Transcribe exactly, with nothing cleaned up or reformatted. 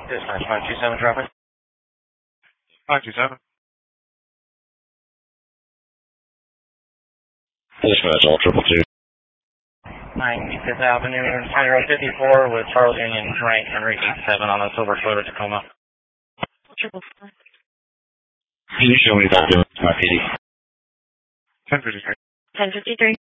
Dispatch five two seven traffic. five two seven. Dispatch all triple two. ninety-fifth Avenue, County Road fifty-four with Charles Union Frank Henry eighty-seven on the silver Toyota Tacoma. Triple four. Can you show me that doing my P D? ten fifty-three. ten fifty-three.